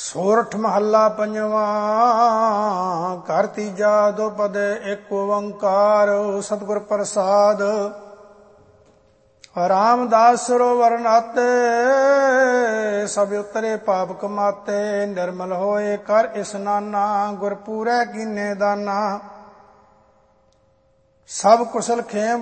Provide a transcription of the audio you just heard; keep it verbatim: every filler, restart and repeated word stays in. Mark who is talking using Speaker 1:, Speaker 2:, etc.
Speaker 1: ਸੋਰਠ ਮਹੱਲਾ ਪੰਜਵਾਂ। ਘਰ ਤੀਜਾ ਦੁਪਦ ਏਕ ਓੰਕਾਰ। ਸਤਿਗੁਰ ਪ੍ਰਸਾਦ। ਰਾਮਦਾਸ ਸਰੋਵਰ ਨਾਤੇ ਸਭ ਉਤਰੇ ਪਾਪ ਕਮਾਤੇ। ਨਿਰਮਲ ਹੋਏ ਕਰ ਇਸਨਾਨਾ ਗੁਰ ਪੂਰੈ ਕੀਨੇ ਦਾਨਾ। ਸਭ ਕੁਸਲ ਖੇਮ